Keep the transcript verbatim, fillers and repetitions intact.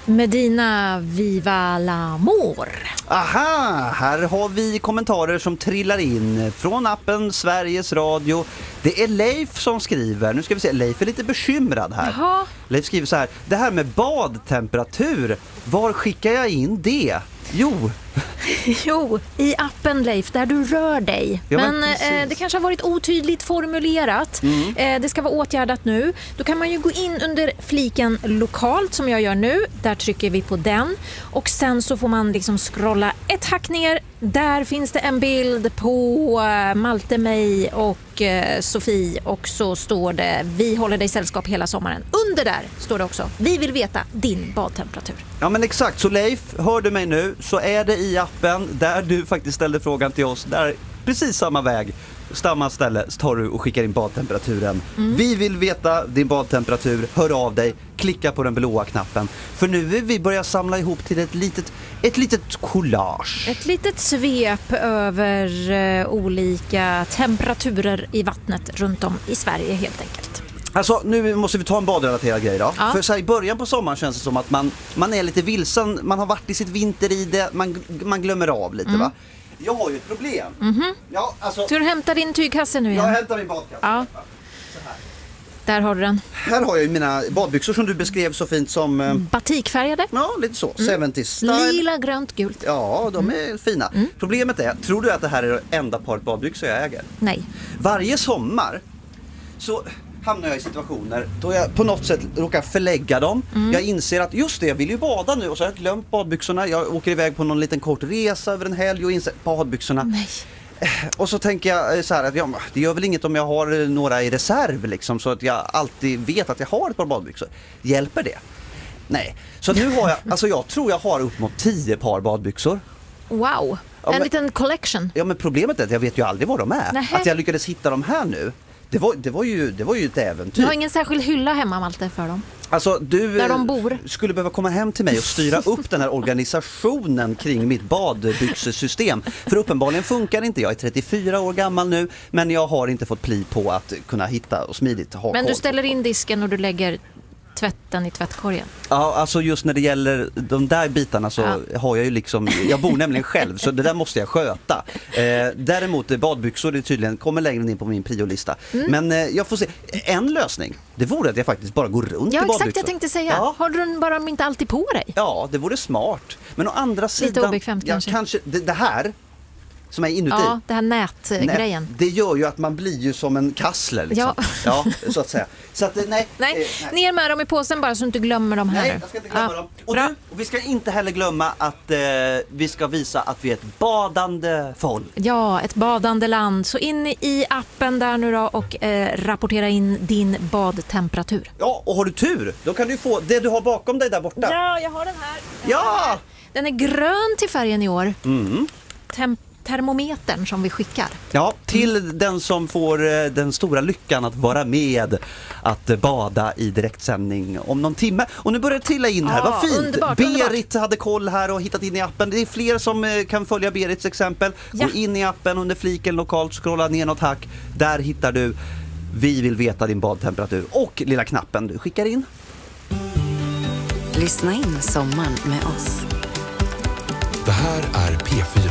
Medina Viva l'Amor. Aha, här har vi kommentarer som trillar in från appen Sveriges Radio. Det är Leif som skriver. Nu ska vi se, Leif är lite bekymrad här. Jaha. Leif skriver så här: det här med badtemperatur, var skickar jag in det? Jo. Jo, i appen Leif, där du rör dig. Ja, men men eh, det kanske har varit otydligt formulerat. Mm. Eh, det ska vara åtgärdat nu. Då kan man ju gå in under fliken lokalt som jag gör nu. Där trycker vi på den. Och sen så får man liksom scrolla ett hack ner. Där finns det en bild på eh, Malte, mig och eh, Sofie. Och så står det: vi håller dig sällskap hela sommaren. Under där står det också: vi vill veta din badtemperatur. Ja, men exakt. Så Leif, hör du mig nu, så är det i appen där du faktiskt ställde frågan till oss. Där precis samma väg, samma ställe, så tar du och skickar in badtemperaturen. Mm. Vi vill veta din badtemperatur, hör av dig, klicka på den blåa knappen. För nu vill vi börja samla ihop till ett litet, ett litet collage. Ett litet svep över eh, olika temperaturer i vattnet runt om i Sverige helt enkelt. Alltså, nu måste vi ta en badrelaterad grej då. Ja. För så här, i början på sommaren känns det som att man, man är lite vilsen. Man har varit i sitt vinter i det. Man, man glömmer av lite, mm. va? Jag har ju ett problem. Mm-hmm. Ja, alltså, ska du hämta din tygkasse nu igen? Jag hämtar min badkasse. Ja. Så här. Där har du den. Här har jag ju mina badbyxor som du beskrev så fint som... Eh, batikfärgade. Ja, lite så. Mm. sjuttio style. Lila, grönt, gult. Ja, de är mm. fina. Mm. Problemet är, tror du att det här är det enda paret badbyxor jag äger? Nej. Varje sommar så hamnar jag i situationer då jag på något sätt råkar förlägga dem. Mm. Jag inser att just det, jag vill ju bada nu och så har jag glömt badbyxorna. Jag åker iväg på någon liten kort resa över en helg och inser badbyxorna. Nej. Och så tänker jag så här att ja, det gör väl inget om jag har några i reserv liksom, så att jag alltid vet att jag har ett par badbyxor. Hjälper det? Nej. Så nu har jag, alltså jag tror jag har upp mot tio par badbyxor. Wow. Ja, en men, liten collection. Ja, men problemet är att jag vet ju aldrig var de är. Nähe. Att jag lyckades hitta dem här nu. Det var, det, var ju, det var ju ett äventyr. Du har ingen särskild hylla hemma, Malte, för dem? Alltså, du där de bor. skulle behöva komma hem till mig och styra upp den här organisationen kring mitt badbyxesystem. För uppenbarligen funkar inte. Jag är trettiofyra år gammal nu, men jag har inte fått pli på att kunna hitta och smidigt ha Men koll. du ställer in disken och du lägger tvätten i tvättkorgen? Ja, alltså just när det gäller de där bitarna så ja. har jag ju liksom, jag bor nämligen själv så det där måste jag sköta. Eh, däremot badbyxor det tydligen kommer längre in på min priolista. Mm. Men eh, jag får se, en lösning, det vore att jag faktiskt bara går runt ja, i badbyxor. Ja, exakt, jag tänkte säga. Ja. Har du den bara inte alltid på dig? Ja, det vore smart. Men å andra sidan... Lite obekvämt ja, kanske. kanske det, det här som är inuti. Ja, det här nätgrejen. Nät, det gör ju att man blir ju som en kassler liksom. Ja, ja så att säga. Så att, nej, nej, nej. Ner med dem i påsen bara så du inte glömmer dem här. Nej, jag ska inte glömma ja. dem. Och, du, och vi ska inte heller glömma att eh, vi ska visa att vi är ett badande folk. Ja, ett badande land. Så in i appen där nu då och eh, rapportera in din badtemperatur. Ja, och har du tur, då kan du få det du har bakom dig där borta. Ja, jag har den här. Den ja! Här. Den är grön till färgen i år. Mm. Temp- termometern som vi skickar. Ja, till mm. den som får den stora lyckan att vara med att bada i direktsändning om någon timme. Och nu börjar det trilla in här, ja, vad fint. Underbart, Berit underbart. hade koll här och hittat in i appen. Det är fler som kan följa Berits exempel. Ja. Gå in i appen under fliken lokalt, scrolla ner något hack. Där hittar du vi vill veta din badtemperatur och lilla knappen du skickar in. Lyssna in sommaren med oss. Det här är P fyra.